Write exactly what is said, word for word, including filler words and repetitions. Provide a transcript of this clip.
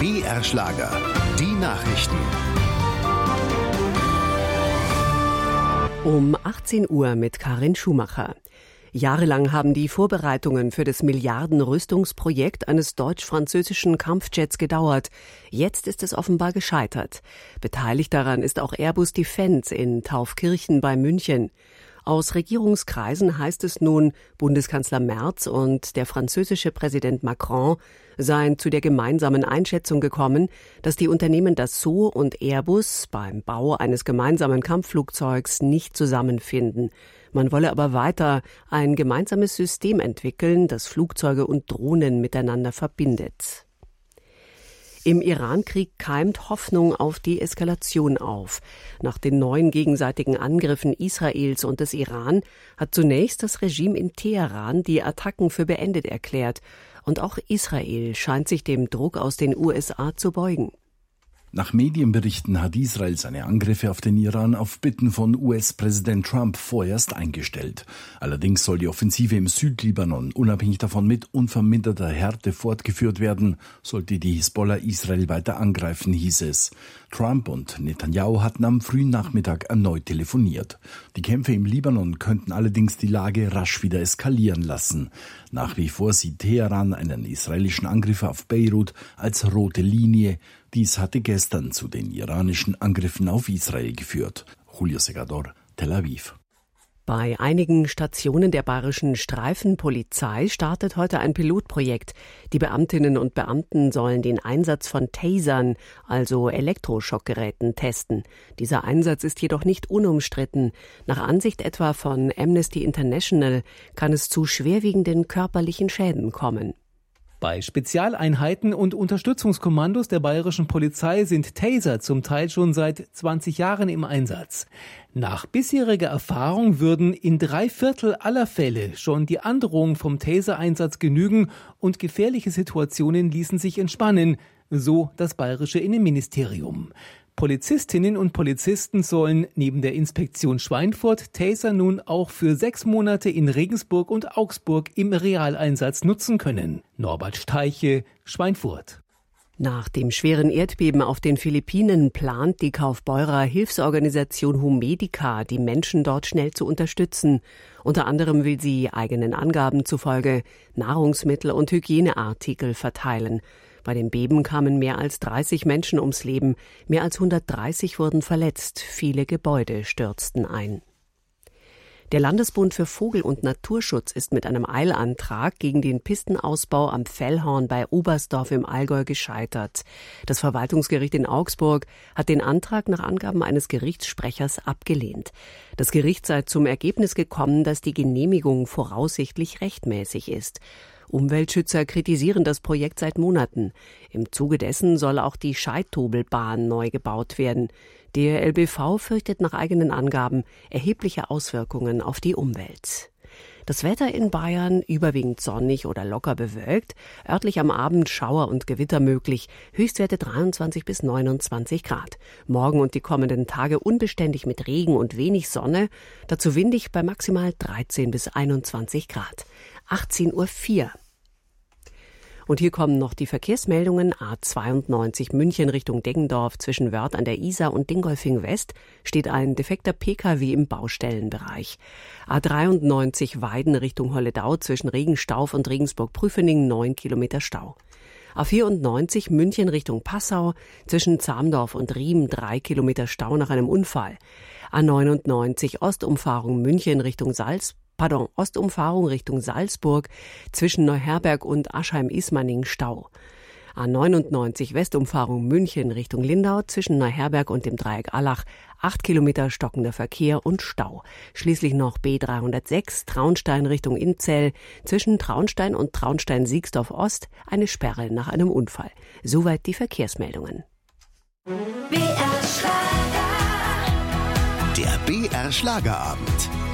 B R-Schlager, die Nachrichten. Um achtzehn Uhr mit Karin Schumacher. Jahrelang haben die Vorbereitungen für das Milliarden-Rüstungsprojekt eines deutsch-französischen Kampfjets gedauert. Jetzt ist es offenbar gescheitert. Beteiligt daran ist auch Airbus Defence in Taufkirchen bei München. Aus Regierungskreisen heißt es nun, Bundeskanzler Merz und der französische Präsident Macron seien zu der gemeinsamen Einschätzung gekommen, dass die Unternehmen Dassault und Airbus beim Bau eines gemeinsamen Kampfflugzeugs nicht zusammenfinden. Man wolle aber weiter ein gemeinsames System entwickeln, das Flugzeuge und Drohnen miteinander verbindet. Im Iran-Krieg keimt Hoffnung auf Deeskalation auf. Nach den neuen gegenseitigen Angriffen Israels und des Iran hat zunächst das Regime in Teheran die Attacken für beendet erklärt. Und auch Israel scheint sich dem Druck aus den U S A zu beugen. Nach Medienberichten hat Israel seine Angriffe auf den Iran auf Bitten von U S-Präsident Trump vorerst eingestellt. Allerdings soll die Offensive im Südlibanon unabhängig davon mit unverminderter Härte fortgeführt werden, sollte die Hisbollah Israel weiter angreifen, hieß es. Trump und Netanyahu hatten am frühen Nachmittag erneut telefoniert. Die Kämpfe im Libanon könnten allerdings die Lage rasch wieder eskalieren lassen. Nach wie vor sieht Teheran einen israelischen Angriff auf Beirut als rote Linie. Dies hatte gestern zu den iranischen Angriffen auf Israel geführt. Julio Segador, Tel Aviv. Bei einigen Stationen der bayerischen Streifenpolizei startet heute ein Pilotprojekt. Die Beamtinnen und Beamten sollen den Einsatz von Tasern, also Elektroschockgeräten, testen. Dieser Einsatz ist jedoch nicht unumstritten. Nach Ansicht etwa von Amnesty International kann es zu schwerwiegenden körperlichen Schäden kommen. Bei Spezialeinheiten und Unterstützungskommandos der bayerischen Polizei sind Taser zum Teil schon seit zwanzig Jahren im Einsatz. Nach bisheriger Erfahrung würden in drei Viertel aller Fälle schon die Androhung vom Taser-Einsatz genügen und gefährliche Situationen ließen sich entspannen, so das bayerische Innenministerium. Polizistinnen und Polizisten sollen neben der Inspektion Schweinfurt Taser nun auch für sechs Monate in Regensburg und Augsburg im Realeinsatz nutzen können. Norbert Steiche, Schweinfurt. Nach dem schweren Erdbeben auf den Philippinen plant die Kaufbeurer Hilfsorganisation Humedica, die Menschen dort schnell zu unterstützen. Unter anderem will sie eigenen Angaben zufolge Nahrungsmittel und Hygieneartikel verteilen. Bei dem Beben kamen mehr als dreißig Menschen ums Leben, mehr als hundertdreißig wurden verletzt, viele Gebäude stürzten ein. Der Landesbund für Vogel- und Naturschutz ist mit einem Eilantrag gegen den Pistenausbau am Fellhorn bei Oberstdorf im Allgäu gescheitert. Das Verwaltungsgericht in Augsburg hat den Antrag nach Angaben eines Gerichtssprechers abgelehnt. Das Gericht sei zum Ergebnis gekommen, dass die Genehmigung voraussichtlich rechtmäßig ist. Umweltschützer kritisieren das Projekt seit Monaten. Im Zuge dessen soll auch die Scheidtobelbahn neu gebaut werden. Der L B V fürchtet nach eigenen Angaben erhebliche Auswirkungen auf die Umwelt. Das Wetter in Bayern überwiegend sonnig oder locker bewölkt, örtlich am Abend Schauer und Gewitter möglich, Höchstwerte dreiundzwanzig bis neunundzwanzig Grad. Morgen und die kommenden Tage unbeständig mit Regen und wenig Sonne, dazu windig bei maximal dreizehn bis einundzwanzig Grad. achtzehn Uhr vier. Und hier kommen noch die Verkehrsmeldungen. A zweiundneunzig München Richtung Deggendorf zwischen Wörth an der Isar und Dingolfing West steht ein defekter P K W im Baustellenbereich. A dreiundneunzig Weiden Richtung Holledau zwischen Regenstauf und Regensburg-Prüfening neun Kilometer Stau. A vierundneunzig München Richtung Passau zwischen Zamdorf und Riem drei Kilometer Stau nach einem Unfall. A neunundneunzig Ostumfahrung München Richtung Salzburg. Pardon, Ostumfahrung Richtung Salzburg zwischen Neuherberg und Aschheim-Ismaning Stau. A neunundneunzig Westumfahrung München Richtung Lindau zwischen Neuherberg und dem Dreieck Allach acht Kilometer stockender Verkehr und Stau. Schließlich noch B dreihundertsechs Traunstein Richtung Inzell zwischen Traunstein und Traunstein-Siegsdorf Ost eine Sperre nach einem Unfall. Soweit die Verkehrsmeldungen. B R Schlager. Der B R Schlagerabend.